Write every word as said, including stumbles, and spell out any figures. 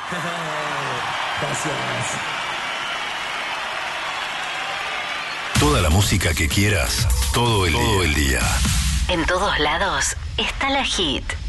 Gracias. Toda la música que quieras, todo el, todo el día. En todos lados está la Hit.